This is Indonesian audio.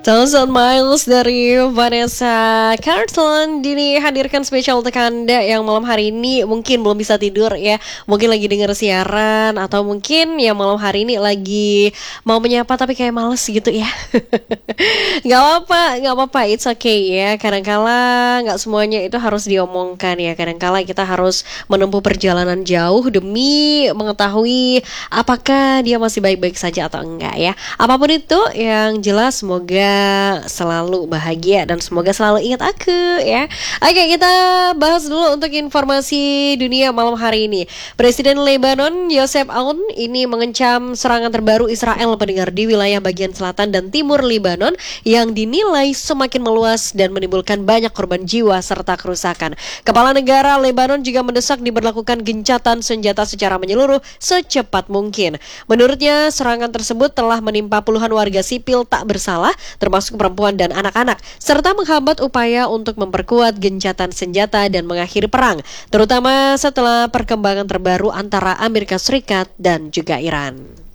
Thousand Miles dari Vanessa Carlton Dini hadirkan spesial untuk Anda yang malam hari ini mungkin belum bisa tidur ya. Mungkin lagi denger siaran atau mungkin ya malam hari ini lagi mau menyapa tapi kayak males gitu ya. Gak apa-apa, it's okay ya. Kadang-kala gak semuanya itu harus diomongkan ya. Kadang-kala kita harus menempuh perjalanan jauh demi mengetahui apakah dia masih baik-baik saja atau enggak ya. Apapun itu yang jelas semoga selalu bahagia dan semoga selalu ingat aku ya. Oke, kita bahas dulu untuk informasi dunia malam hari ini. Presiden Lebanon Yosef Aoun ini mengecam serangan terbaru Israel pendengar di wilayah bagian selatan dan timur Lebanon yang dinilai semakin meluas dan menimbulkan banyak korban jiwa serta kerusakan. Kepala negara Lebanon juga mendesak diberlakukan gencatan senjata secara menyeluruh secepat mungkin. Menurutnya, serangan tersebut telah menimpa puluhan warga sipil tak bersalah, termasuk perempuan dan anak-anak, serta menghambat upaya untuk memperkuat gencatan senjata dan mengakhiri perang, terutama setelah perkembangan terbaru antara Amerika Serikat dan juga Iran.